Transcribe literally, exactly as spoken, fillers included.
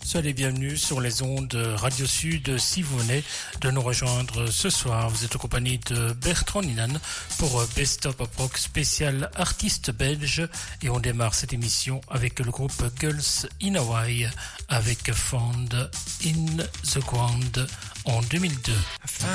Soyez les bienvenus sur les ondes Radio Sud. Si vous venez de nous rejoindre ce soir, vous êtes en compagnie de Bertrand Ninan pour Best of Pop Rock spécial artiste belge. Et on démarre cette émission avec le groupe Girls in Hawaii avec Found in the Ground en deux mille deux.